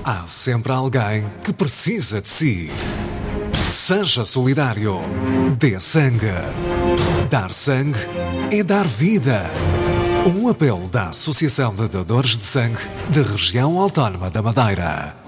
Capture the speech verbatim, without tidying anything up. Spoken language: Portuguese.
Há sempre alguém que precisa de si. Seja solidário. Dê sangue. Dar sangue é dar vida. Um apelo da Associação de Doadores de Sangue da Região Autónoma da Madeira.